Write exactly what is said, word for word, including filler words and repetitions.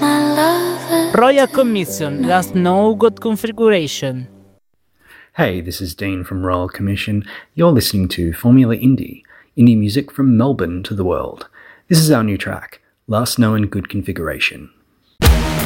Royal Commission, Last No Good Configuration. Hey, this is Dean from Royal Commission. You're listening to Formula Indie, indie music from Melbourne to the world. This is our new track, Last Known Good Configuration.